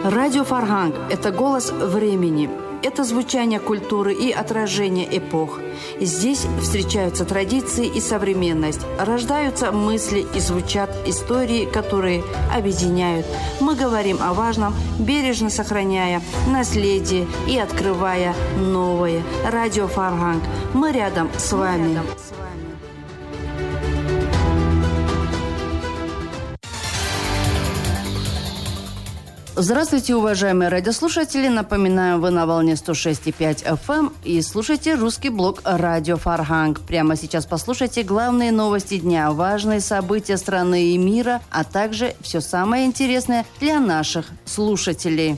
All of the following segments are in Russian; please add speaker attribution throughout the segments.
Speaker 1: Радио Фарганг – это голос времени. Это звучание культуры и отражение эпох. Здесь встречаются традиции и современность, рождаются мысли и звучат истории, которые объединяют. Мы говорим о важном, бережно сохраняя наследие и открывая новое. Радио Фарганг. Мы рядом с вами. Здравствуйте, уважаемые радиослушатели. Напоминаю, вы на волне 106,5 FM и слушайте русский блог «Радио Фарганг». Прямо сейчас послушайте главные новости дня, важные события страны и мира, а также все самое интересное для наших слушателей.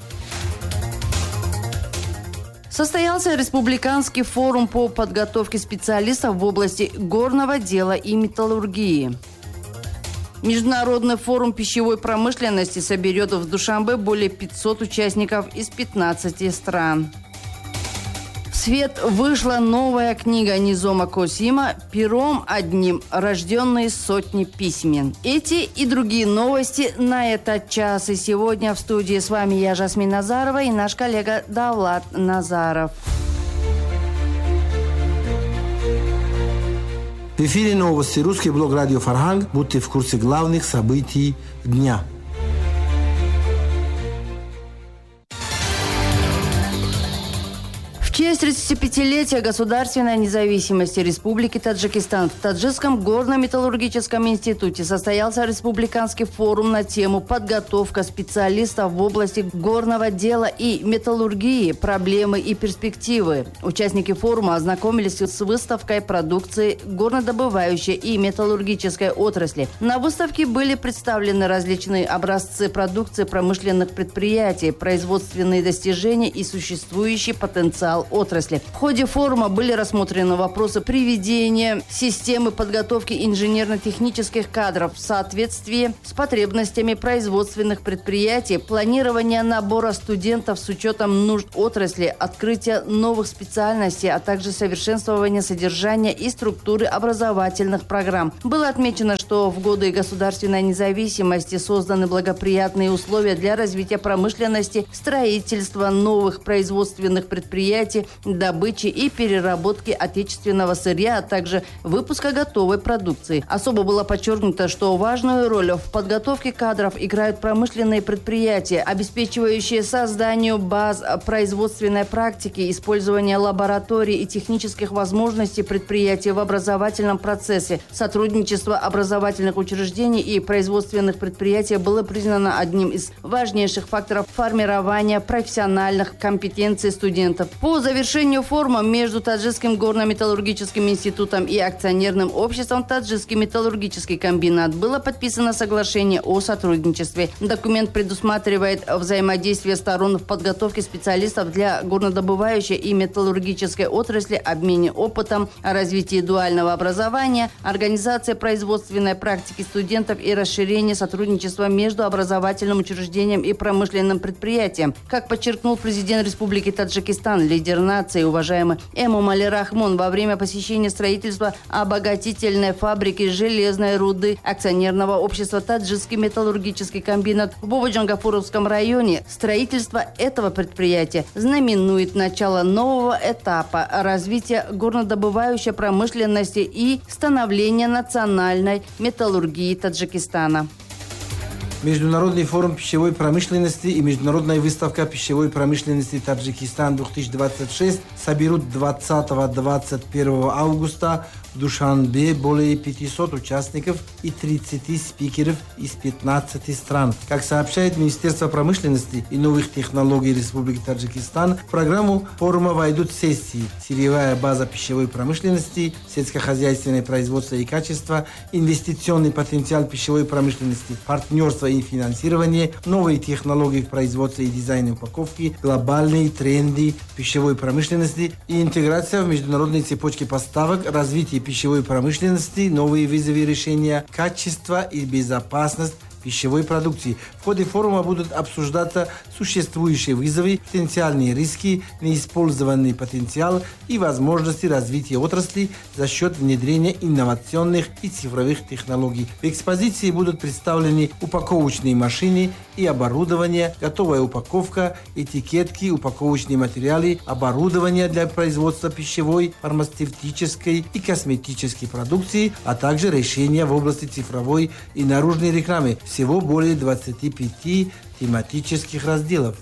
Speaker 1: Состоялся республиканский форум по подготовке специалистов в области горного дела и металлургии. Международный форум пищевой промышленности соберет в Душанбе более 500 участников из 15 стран. В свет вышла новая книга Низома Косима «Пером одним. Рожденные сотни письмен». Эти и другие новости на этот час. И сегодня в студии с вами я, Жасмин Назарова, и наш коллега Давлат Назаров.
Speaker 2: В эфире новости. Русский блог «Радио Фарганг». Будьте в курсе главных событий дня.
Speaker 1: В честь 35-летия государственной независимости Республики Таджикистан в Таджикском горно-металлургическом институте состоялся республиканский форум на тему «Подготовка специалистов в области горного дела и металлургии. Проблемы и перспективы». Участники форума ознакомились с выставкой продукции горнодобывающей и металлургической отрасли. На выставке были представлены различные образцы продукции промышленных предприятий, производственные достижения и существующий потенциал отрасли. В ходе форума были рассмотрены вопросы приведения системы подготовки инженерно-технических кадров в соответствии с потребностями производственных предприятий, планирования набора студентов с учетом нужд отрасли, открытия новых специальностей, а также совершенствования содержания и структуры образовательных программ. Было отмечено, что в годы государственной независимости созданы благоприятные условия для развития промышленности, строительства новых производственных предприятий, добычи и переработки отечественного сырья, а также выпуска готовой продукции. Особо было подчеркнуто, что важную роль в подготовке кадров играют промышленные предприятия, обеспечивающие созданию баз производственной практики, использование лабораторий и технических возможностей предприятий в образовательном процессе. Сотрудничество образовательных учреждений и производственных предприятий было признано одним из важнейших факторов формирования профессиональных компетенций студентов. По завершению форума между Таджикским горно-металлургическим институтом и акционерным обществом «Таджикский металлургический комбинат» было подписано соглашение о сотрудничестве. Документ предусматривает взаимодействие сторон в подготовке специалистов для горнодобывающей и металлургической отрасли, обмене опытом, развитии дуального образования, организации производственной практики студентов и расширение сотрудничества между образовательным учреждением и промышленным предприятием. Как подчеркнул президент Республики Таджикистан, лидер нации, уважаемый Эмомали Рахмон, во время посещения строительства обогатительной фабрики железной руды акционерного общества «Таджикский металлургический комбинат» в Бободжангафуровском районе, строительство этого предприятия знаменует начало нового этапа развития горнодобывающей промышленности и становления национальной металлургии Таджикистана.
Speaker 2: Международный форум пищевой промышленности и Международная выставка пищевой промышленности Таджикистан-2026 соберут 20-21 августа в Душанбе более 500 участников и 30 спикеров из 15 стран. Как сообщает Министерство промышленности и новых технологий Республики Таджикистан, в программу форума войдут сессии «Сырьевая база пищевой промышленности», «Сельскохозяйственное производство и качество», «Инвестиционный потенциал пищевой промышленности», «Партнерство и финансирование», «Новые технологии в производстве и дизайне упаковки», «Глобальные тренды пищевой промышленности» и «Интеграция в международной цепочке поставок», «Развитие пищевой промышленности», «Новые вызовы решения», «Качество и безопасность пищевой продукции. В ходе форума будут обсуждаться существующие вызовы, потенциальные риски, неиспользованный потенциал и возможности развития отрасли за счет внедрения инновационных и цифровых технологий. В экспозиции будут представлены упаковочные машины и оборудование, готовая упаковка, этикетки, упаковочные материалы, оборудование для производства пищевой, фармацевтической и косметической продукции, а также решения в области цифровой и наружной рекламы. Всего более 25 тематических разделов.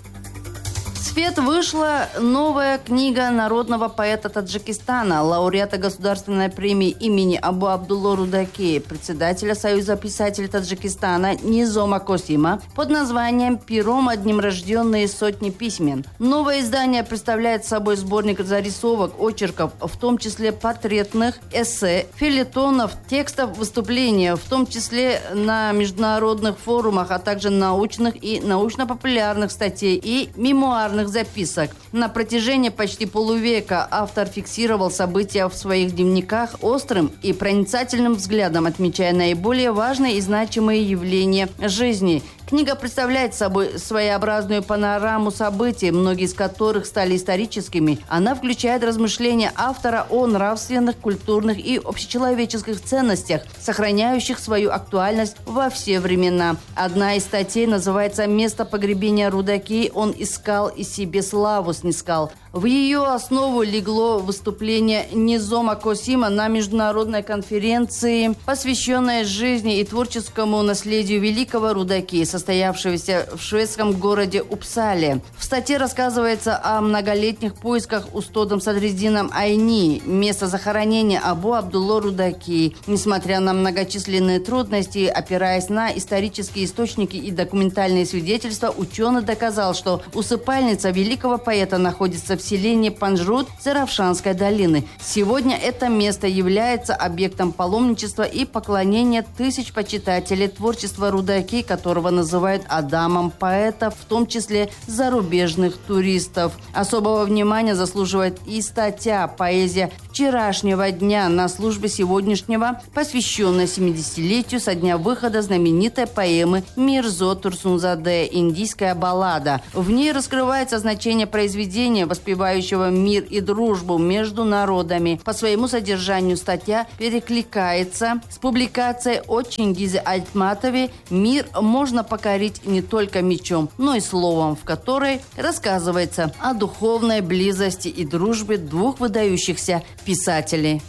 Speaker 1: В свет вышла новая книга народного поэта Таджикистана, лауреата Государственной премии имени Абу Абдулло Рудаки, председателя Союза писателей Таджикистана Низома Косима, под названием «Пером одним рожденные сотни письмен». Новое издание представляет собой сборник зарисовок, очерков, в том числе портретных, эссе, фельетонов, текстов выступления, в том числе на международных форумах, а также научных и научно-популярных статей и мемуарных записок. На протяжении почти полувека автор фиксировал события в своих дневниках острым и проницательным взглядом, отмечая наиболее важные и значимые явления жизни. Книга представляет собой своеобразную панораму событий, многие из которых стали историческими. Она включает размышления автора о нравственных, культурных и общечеловеческих ценностях, сохраняющих свою актуальность во все времена. Одна из статей называется «Место погребения Рудаки он искал и себе славу снискал». В ее основу легло выступление Низома Косима на международной конференции, посвященной жизни и творческому наследию великого Рудаки, состоявшегося в шведском городе Упсале. В статье рассказывается о многолетних поисках Устодом Садриддином Айни, места захоронения Абу Абдулло Рудаки. Несмотря на многочисленные трудности, опираясь на исторические источники и документальные свидетельства, ученый доказал, что усыпальница великого поэта находится в селении Панжрут Заравшанской долины. Сегодня это место является объектом паломничества и поклонения тысяч почитателей творчества Рудаки, которого называют Адамом поэта, в том числе зарубежных туристов. Особого внимания заслуживает и статья «Поэзия вчерашнего дня» на службе сегодняшнего, посвященная 70-летию со дня выхода знаменитой поэмы Мирзо Турсунзаде «Индийская баллада». В ней раскрывается значение произведения, воспевающего мир и дружбу между народами. По своему содержанию статья перекликается с публикацией о Чингизе Айтматове «Мир можно покорить не только мечом, но и словом», в которой рассказывается о духовной близости и дружбе двух выдающихся писателей.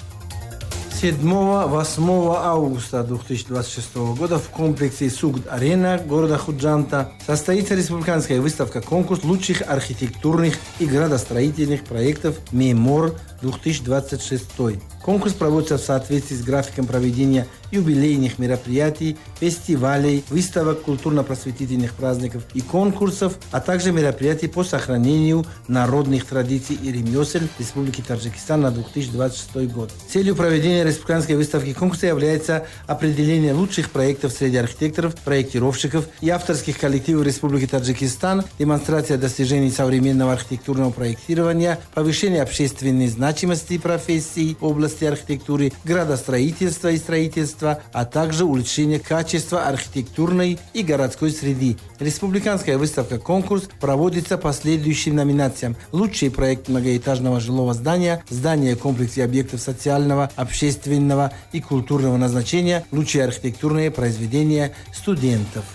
Speaker 2: 7-8 августа 2026 года в комплексе Сугд-Арена города Худжанта состоится республиканская выставка-конкурс лучших архитектурных и градостроительных проектов «Мемор-2026». Конкурс проводится в соответствии с графиком проведения юбилейных мероприятий, фестивалей, выставок, культурно-просветительных праздников и конкурсов, а также мероприятий по сохранению народных традиций и ремесел Республики Таджикистан на 2026 год. Целью проведения республиканской выставки конкурса является определение лучших проектов среди архитекторов, проектировщиков и авторских коллективов Республики Таджикистан, демонстрация достижений современного архитектурного проектирования, повышение общественной значимости профессий в области архитектуры, градостроительства и строительства, а также улучшение качества архитектурной и городской среды. Республиканская выставка-конкурс проводится по следующим номинациям: лучший проект многоэтажного жилого здания, здание комплекса объектов социального, общественного и культурного назначения, лучшие архитектурные произведения студентов.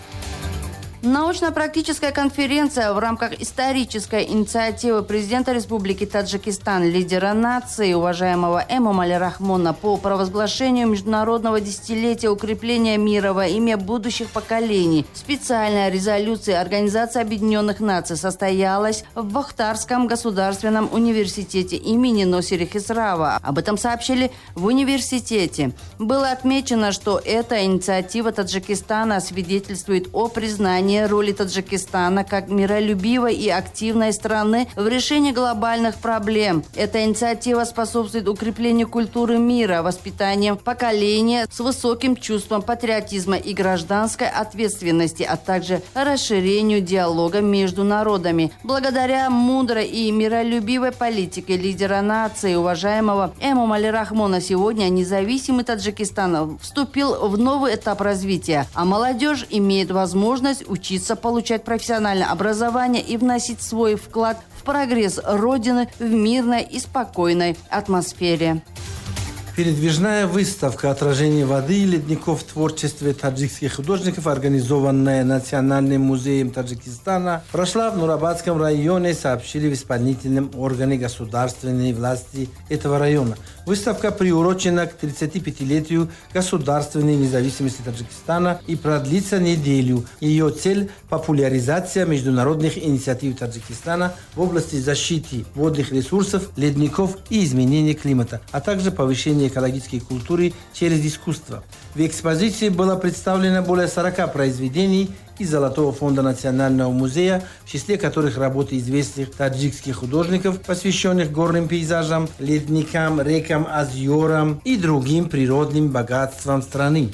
Speaker 1: Научно-практическая конференция в рамках исторической инициативы президента Республики Таджикистан, лидера нации, уважаемого Эмомали Рахмона, по провозглашению Международного десятилетия укрепления мира во имя будущих поколений. Специальная резолюция Организации Объединенных Наций состоялась в Бахтарском государственном университете имени Носири Хисрава. Об этом сообщили в университете. Было отмечено, что эта инициатива Таджикистана свидетельствует о признании роли Таджикистана как миролюбивой и активной страны в решении глобальных проблем. Эта инициатива способствует укреплению культуры мира, воспитанию поколения с высоким чувством патриотизма и гражданской ответственности, а также расширению диалога между народами. Благодаря мудрой и миролюбивой политике лидера нации, уважаемого Эмомали Рахмона, сегодня независимый Таджикистан вступил в новый этап развития, а молодежь имеет возможность учиться, получать профессиональное образование и вносить свой вклад в прогресс Родины в мирной и спокойной атмосфере.
Speaker 2: Передвижная выставка отражения воды и ледников в творчестве таджикских художников, организованная Национальным музеем Таджикистана, прошла в Нурабадском районе, сообщили в исполнительном органе государственной власти этого района. Выставка приурочена к 35-летию государственной независимости Таджикистана и продлится неделю. Ее цель – популяризация международных инициатив Таджикистана в области защиты водных ресурсов, ледников и изменения климата, а также повышение экологической культуры через искусство. В экспозиции было представлено более 40 произведений из Золотого фонда Национального музея, в числе которых работы известных таджикских художников, посвященных горным пейзажам, ледникам, рекам, озерам и другим природным богатствам страны.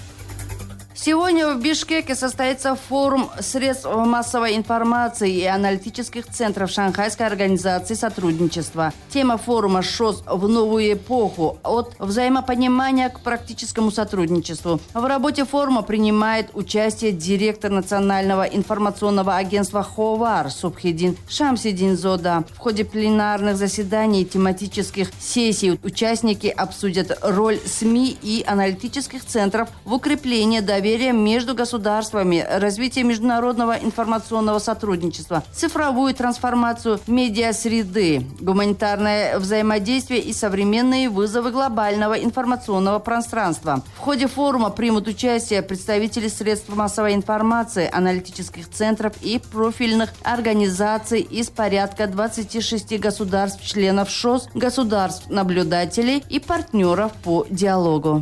Speaker 1: Сегодня в Бишкеке состоится форум средств массовой информации и аналитических центров Шанхайской организации сотрудничества. Тема форума «ШОС в новую эпоху. От взаимопонимания к практическому сотрудничеству». В работе форума принимает участие директор Национального информационного агентства «Ховар» Субхидин Шамсидин Зода. В ходе пленарных заседаний и тематических сессий участники обсудят роль СМИ и аналитических центров в укреплении доверия между государствами, развитие международного информационного сотрудничества, цифровую трансформацию медиасреды, гуманитарное взаимодействие и современные вызовы глобального информационного пространства. В ходе форума примут участие представители средств массовой информации, аналитических центров и профильных организаций из порядка 26 государств-членов ШОС, государств-наблюдателей и партнеров по диалогу.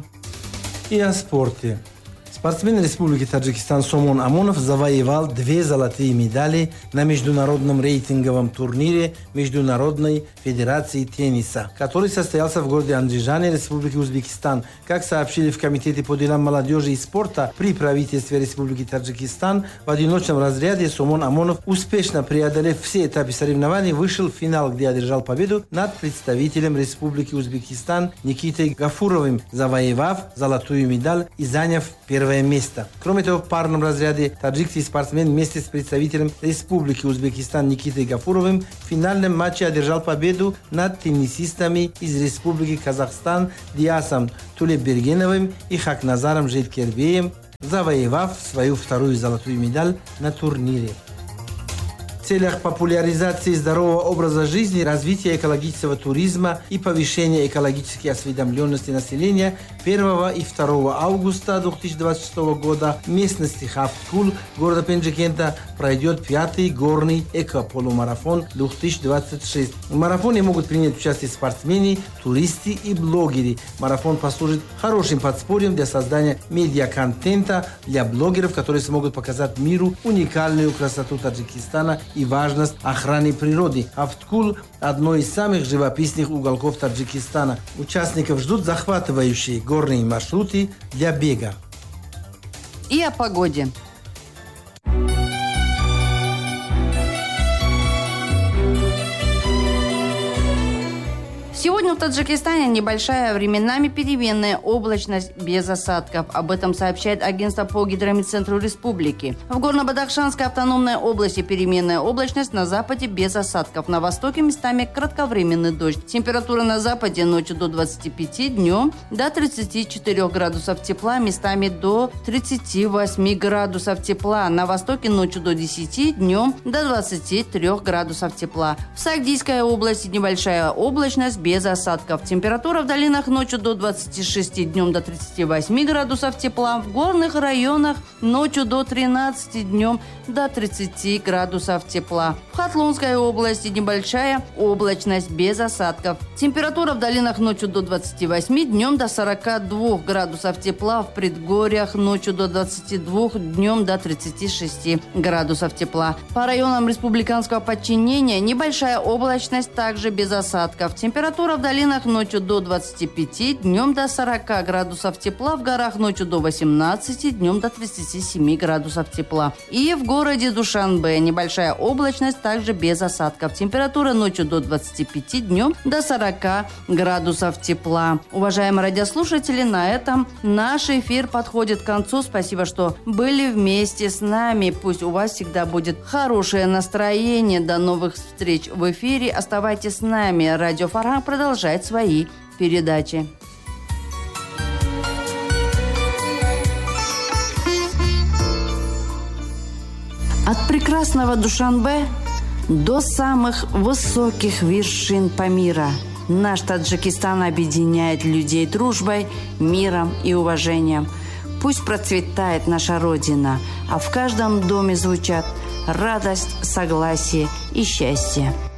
Speaker 2: И о спорте. Спортсмен Республики Таджикистан Сомон Амонов завоевал 2 золотые медали на международном рейтинговом турнире Международной федерации тенниса, который состоялся в городе Анджижане, Республики Узбекистан. Как сообщили в Комитете по делам молодежи и спорта при правительстве Республики Таджикистан, в одиночном разряде Сомон Амонов, успешно преодолев все этапы соревнований, вышел в финал, где одержал победу над представителем Республики Узбекистан Никитой Гафуровым, завоевав золотую медаль и заняв первое место. Кроме того, в парном разряде таджикский спортсмен вместе с представителем Республики Узбекистан Никитой Гафуровым в финальном матче одержал победу над теннисистами из Республики Казахстан Диасом Тулебергеновым и Хакназаром Житкербеем, завоевав свою 2-ю золотую медаль на турнире. В целях популяризации здорового образа жизни, развития экологического туризма и повышения экологической осведомленности населения 1 и 2 августа 2026 года в местности Хафткул города Пенджикента пройдет 5-й горный экополумарафон 2026. В марафоне могут принять участие спортсмены, туристы и блогеры. Марафон послужит хорошим подспорьем для создания медиаконтента для блогеров, которые смогут показать миру уникальную красоту Таджикистана и важность охраны природы. Хафткул – одно из самых живописных уголков Таджикистана. Участников ждут захватывающие горные маршруты для бега.
Speaker 1: И о погоде. Сегодня в Таджикистане небольшая временами переменная облачность без осадков. Об этом сообщает агентство по гидрометцентру республики. В Горно-Бадахшанской автономной области переменная облачность, на западе без осадков. На востоке местами кратковременный дождь. Температура на западе ночью до 25, днем до 34 градусов тепла, местами до 38 градусов тепла. На востоке ночью до 10, днем до 23 градусов тепла. В Сагдийской области небольшая облачность без осадков. Температура в долинах ночью до 26, днем до 38 градусов тепла. В горных районах ночью до 13, днем до 30 градусов тепла. В Хатлонской области небольшая облачность без осадков. Температура в долинах ночью до 28, днем до 42 градусов тепла. В предгорьях ночью до 22, днем до 36 градусов тепла. По районам республиканского подчинения небольшая облачность, также без осадков. Температура в долинах ночью до 25, днем до 40 градусов тепла. В горах ночью до 18, днем до 37 градусов тепла. И в городе Душанбе небольшая облачность, также без осадков. Температура ночью до 25, днем до 40 градусов тепла. Уважаемые радиослушатели, на этом наш эфир подходит к концу. Спасибо, что были вместе с нами. Пусть у вас всегда будет хорошее настроение. До новых встреч в эфире. Оставайтесь с нами. Радио Фарханг продолжает свои передачи. От прекрасного Душанбе до самых высоких вершин по миру наш Таджикистан объединяет людей дружбой, миром и уважением. Пусть процветает наша Родина, а в каждом доме звучат радость, согласие и счастье.